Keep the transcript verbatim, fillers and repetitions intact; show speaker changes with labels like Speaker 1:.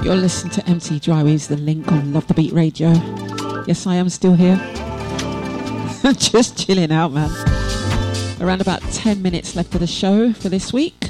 Speaker 1: You're listening to M C Dryweave's The Link on Love the Beat Radio. Yes, I am still here. Just chilling out, man. Around about ten minutes left of the show for this week.